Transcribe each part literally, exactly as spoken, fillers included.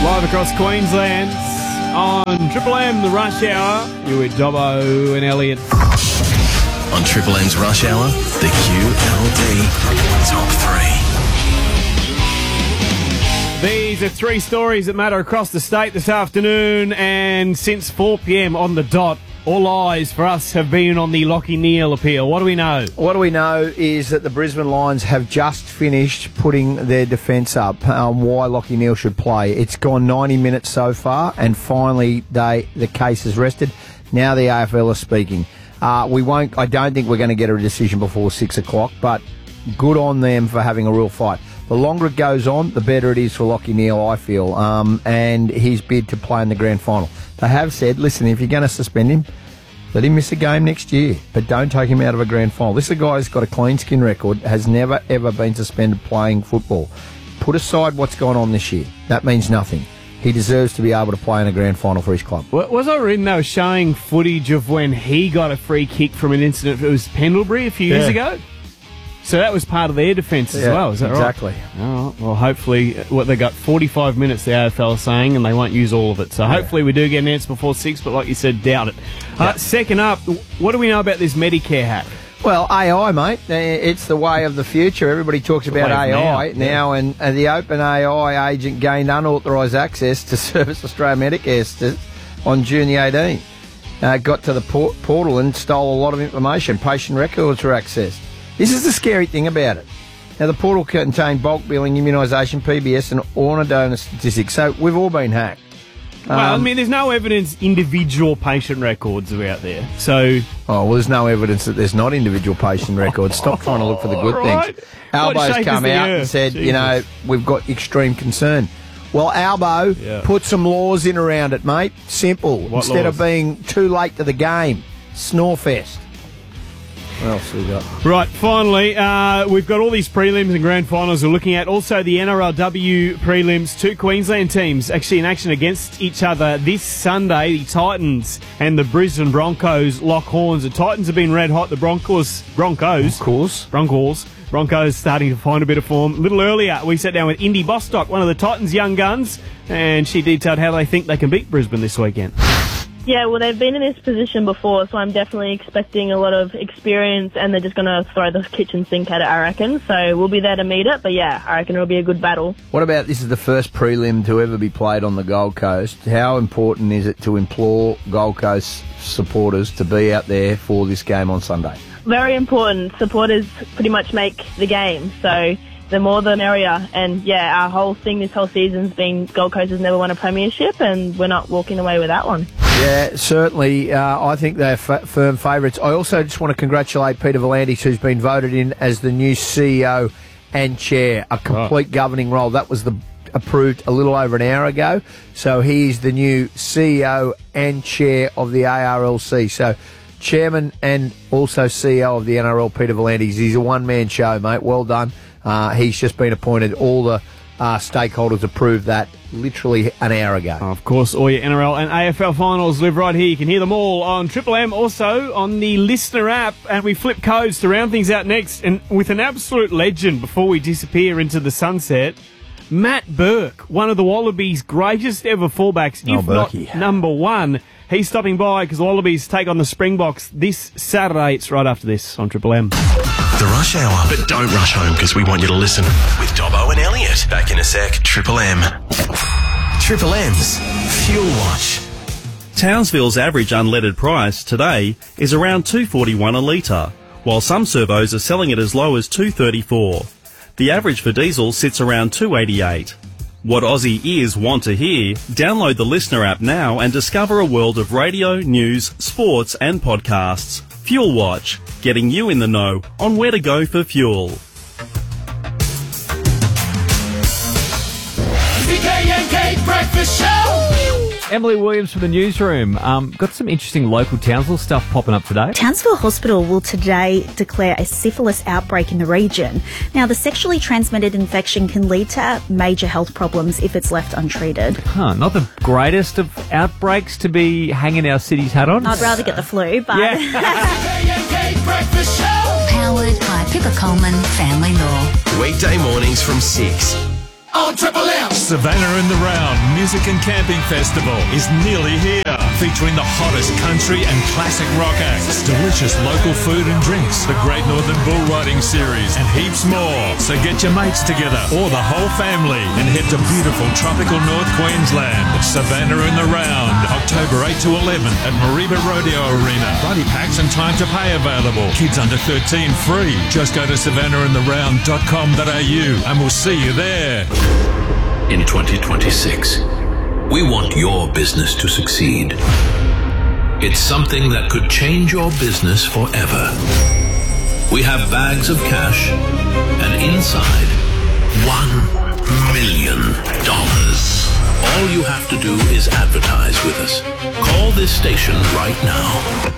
Live across Queensland on Triple M, the Rush Hour. You're with Dobbo and Elliot. On Triple M's Rush Hour, the Q L D Top three. These are three stories that matter across the state this afternoon, and since four p.m. on the dot, all eyes for us have been on the Lachie Neale appeal. What do we know? What do we know is that the Brisbane Lions have just finished putting their defence up on why Lachie Neale should play. It's gone ninety minutes so far, and finally they the case is rested. Now the A F L is speaking. Uh, we won't. I don't think we're going to get a decision before six o'clock, but good on them for having a real fight. The longer it goes on, the better it is for Lachie Neale, I feel, um, and his bid to play in the grand final. They have said, listen, if you're going to suspend him, let him miss a game next year, but don't take him out of a grand final. This is a guy who's got a clean skin record, has never, ever been suspended playing football. Put aside what's gone on this year. That means nothing. He deserves to be able to play in a grand final for his club. Was I reading they were showing footage of when he got a free kick from an incident? It was Pendlebury a few years Yeah. ago? So that was part of their defence as Yeah, well, is that exactly. right? Exactly. All right. Well, hopefully, what they got forty-five minutes, the A F L is saying, and they won't use all of it. So yeah. hopefully we do get an answer before six, but like you said, doubt it. Yeah. Uh, second up, what do we know about this Medicare hack? Well, A I, mate. It's the way of the future. Everybody talks about A I now, now yeah. and, and the Open A I agent gained unauthorised access to Service Australia Medicare on June the eighteenth. Uh, got to the por- portal and stole a lot of information. Patient records were accessed. This is the scary thing about it. Now, the portal contained bulk billing, immunisation, P B S and organ donor statistics. So we've all been hacked. Well, um, I mean, there's no evidence individual patient records are out there. So, oh, well, there's no evidence that there's not individual patient records. Stop trying to look for the good right. things. Albo's come out and said, Jesus. you know, we've got extreme concern. Well, Albo, yeah. put some laws in around it, mate. Simple. What Instead laws? of being too late to the game. Snorefest. What else have we got? Right, finally, uh, we've got all these prelims and grand finals we're looking at. Also, the N R L W prelims. Two Queensland teams actually in action against each other this Sunday. The Titans and the Brisbane Broncos lock horns. The Titans have been red hot. The Broncos, Broncos, of course, Broncos, Broncos starting to find a bit of form. A little earlier, we sat down with Indy Bostock, one of the Titans' young guns, and she detailed how they think they can beat Brisbane this weekend. Yeah, well, they've been in this position before, so I'm definitely expecting a lot of experience, and they're just going to throw the kitchen sink at it, I reckon. So we'll be there to meet it, but yeah, I reckon it'll be a good battle. What about this is the first prelim to ever be played on the Gold Coast? How important is it to implore Gold Coast supporters to be out there for this game on Sunday? Very important. Supporters pretty much make the game, so the more the merrier. And yeah, our whole thing this whole season's been Gold Coast has never won a premiership, and we're not walking away with that one. Yeah, certainly. Uh, I think they're f- firm favourites. I also just want to congratulate Peter V'landys, who's been voted in as the new C E O and chair, a complete oh. governing role. That was the approved a little over an hour ago. So he's the new C E O and chair of the A R L C. So chairman and also C E O of the N R L, Peter V'landys. He's a one-man show, mate. Well done. Uh, he's just been appointed. All the uh, stakeholders approved that literally an hour ago. Of course, all your N R L and A F L finals live right here. You can hear them all on Triple M, also on the Listener app, and we flip codes to round things out next. And with an absolute legend before we disappear into the sunset, Matt Burke, one of the Wallabies' greatest ever fullbacks, oh, if Berkey. not number one. He's stopping by because the Wallabies take on the Springboks this Saturday. It's right after this on Triple M. The Rush Hour. But don't rush home because we want you to listen. With Dobbo and Elliot. Back in a sec. Triple M. Triple M's Fuel Watch. Townsville's average unleaded price today is around two dollars forty-one a litre, while some servos are selling it as low as two dollars thirty-four. The average for diesel sits around two dollars eighty-eight. What Aussie ears want to hear? Download the Listener app now and discover a world of radio, news, sports and podcasts. Fuel Watch, getting you in the know on where to go for fuel. C K N K Breakfast Show! Emily Williams from the newsroom. Um, got some interesting local Townsville stuff popping up today. Townsville Hospital will today declare a syphilis outbreak in the region. Now, the sexually transmitted infection can lead to major health problems if it's left untreated. Huh, not the greatest of outbreaks to be hanging our city's hat on. I'd rather get the flu, but... Yeah. C K N K Breakfast Show! Powered by Pippa Coleman Family Law. Weekday mornings from six. on Triple M. Savannah in the Round Music and Camping Festival is nearly here, featuring the hottest country and classic rock acts, delicious local food and drinks, the Great Northern Bull Riding Series, and heaps more. So get your mates together, or the whole family, and head to beautiful tropical North Queensland. Savannah in the Round, October eighth to eleventh at Mariba Rodeo Arena. Buddy packs and time to pay available. Kids under thirteen free. Just go to savannah in the round dot com dot a u and we'll see you there. In twenty twenty-six, we want your business to succeed. It's something that could change your business forever. We have bags of cash, and inside, one million dollars. All you have to do is advertise with us. Call this station right now.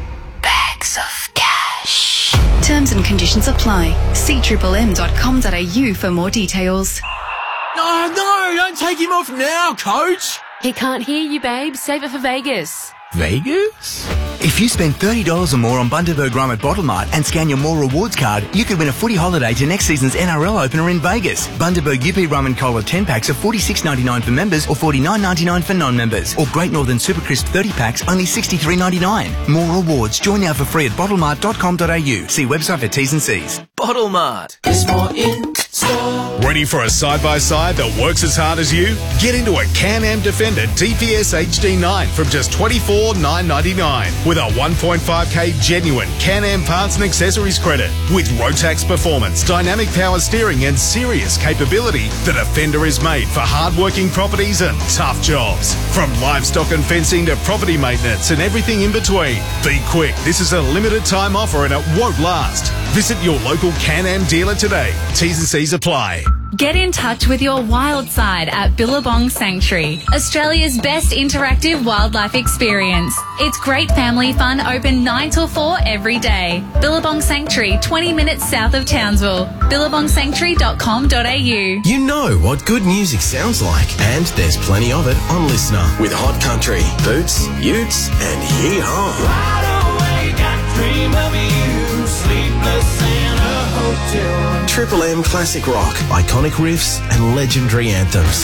Bags of cash. Terms and conditions apply. See triple m dot com dot a u for more details. No, no, don't take him off now, coach. He can't hear you, babe. Save it for Vegas. Vegas? If you spend thirty dollars or more on Bundaberg Rum at Bottle Mart and scan your More Rewards card, you could win a footy holiday to next season's N R L opener in Vegas. Bundaberg U P Rum and Cola ten packs are forty-six ninety-nine for members or forty-nine ninety-nine for non-members. Or Great Northern Super Crisp thirty packs, only sixty-three ninety-nine. More rewards. Join now for free at bottle mart dot com dot a u. See website for T's and C's. Bottle Mart. There's more in store. Ready for a side-by-side that works as hard as you? Get into a Can-Am Defender D P S H D nine from just twenty-four nine ninety-nine with a one point five K genuine Can-Am parts and accessories credit. With Rotax performance, dynamic power steering and serious capability, the Defender is made for hard-working properties and tough jobs. From livestock and fencing to property maintenance and everything in between. Be quick, this is a limited time offer and it won't last. Visit your local Can-Am dealer today. T's and C's apply. Get in touch with your wild side at Billabong Sanctuary, Australia's best interactive wildlife experience. It's great family fun, open nine till four every day. Billabong Sanctuary, twenty minutes south of Townsville. billabong sanctuary dot com dot a u. You know what good music sounds like, and there's plenty of it on Listener with Hot Country, Boots, Utes, and Yee-Haw. Wide awake, I dream of you, sleepless in a hotel. Triple M Classic Rock, iconic riffs and legendary anthems.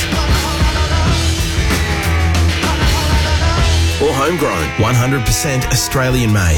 Or homegrown, one hundred percent Australian made.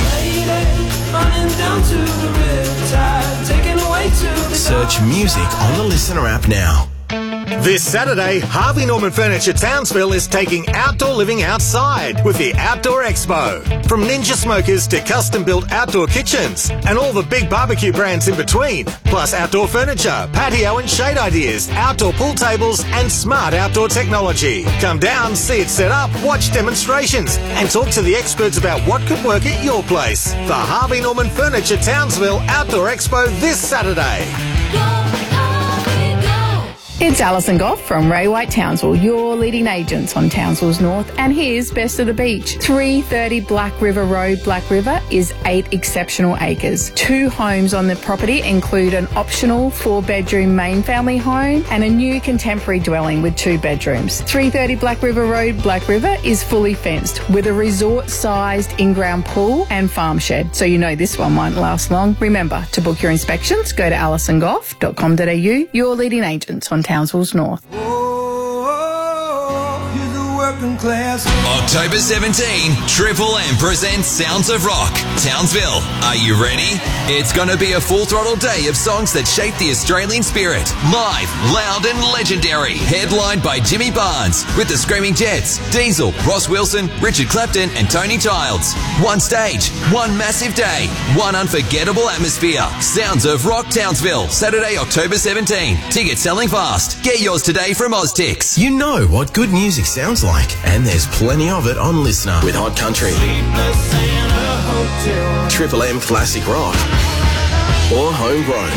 Search music on the Listener app now. This Saturday, Harvey Norman Furniture Townsville is taking outdoor living outside with the Outdoor Expo. From Ninja Smokers to custom-built outdoor kitchens and all the big barbecue brands in between, plus outdoor furniture, patio and shade ideas, outdoor pool tables and smart outdoor technology. Come down, see it set up, watch demonstrations and talk to the experts about what could work at your place. The Harvey Norman Furniture Townsville Outdoor Expo this Saturday. It's Alison Goff from Ray White Townsville, your leading agents on Townsville's North, and here's Best of the Beach. three thirty Black River Road, Black River is eight exceptional acres. Two homes on the property include an optional four-bedroom main family home and a new contemporary dwelling with two bedrooms. three thirty Black River Road, Black River is fully fenced with a resort-sized in-ground pool and farm shed, so you know this one won't last long. Remember, to book your inspections, go to alison goff dot com dot a u, your leading agents on Townsville's North. October seventeenth, Triple M presents Sounds of Rock, Townsville. Are you ready? It's going to be a full-throttle day of songs that shape the Australian spirit. Live, loud and legendary. Headlined by Jimmy Barnes, with the Screaming Jets, Diesel, Ross Wilson, Richard Clapton and Tony Childs. One stage, one massive day, one unforgettable atmosphere. Sounds of Rock, Townsville, Saturday, October seventeenth. Tickets selling fast. Get yours today from Oztix. You know what good music sounds like, and there's plenty of it on Listener with Hot Country, Triple M Classic Rock, or homegrown.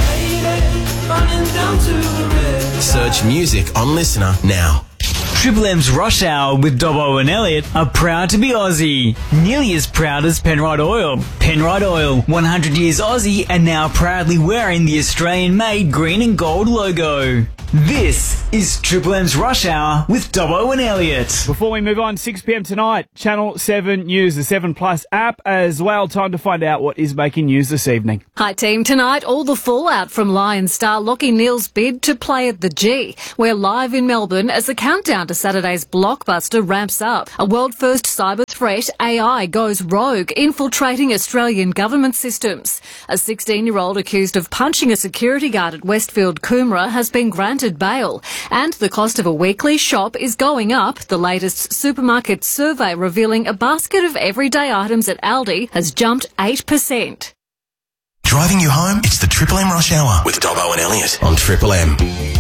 Search music on Listener now. Triple M's Rush Hour with Dobbo and Elliot are proud to be Aussie. Nearly as proud as Penrite Oil. Penrite Oil, one hundred years Aussie and now proudly wearing the Australian-made green and gold logo. This is Triple M's Rush Hour with Dobbo and Elliot. Before we move on, six p.m. tonight, Channel seven News, the seven Plus app as well. Time to find out what is making news this evening. Hi team, tonight all the fallout from Lions star Lachie Neale's bid to play at the G. We're live in Melbourne as the countdown to Saturday's blockbuster ramps up. A world-first cyber threat, A I, goes rogue, infiltrating Australian government systems. A sixteen-year-old accused of punching a security guard at Westfield Coomera has been granted bail. And the cost of a weekly shop is going up. The latest supermarket survey revealing a basket of everyday items at Aldi has jumped eight percent. Driving you home? It's the Triple M Rush Hour with Dobbo and Elliot on Triple M.